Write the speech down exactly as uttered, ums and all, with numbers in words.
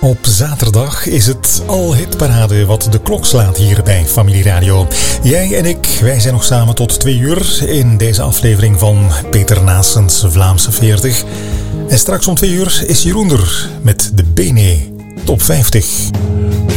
Op zaterdag is het al hitparade wat de klok slaat hier bij Familie Radio. Jij en ik, wij zijn nog samen tot twee uur in deze aflevering van Peter Naessens Vlaamse veertig. En straks om twee uur is Jeroen er met de Bene Top vijftig.